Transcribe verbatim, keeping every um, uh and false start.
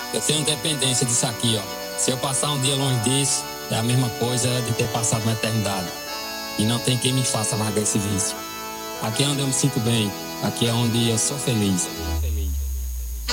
Eu tenho dependência disso aqui, ó. Se eu passar um dia longe disso, é a mesma coisa de ter passado uma eternidade. E não tem quem me faça largar esse vício. Aqui é onde eu me sinto bem. Aqui é onde eu sou feliz.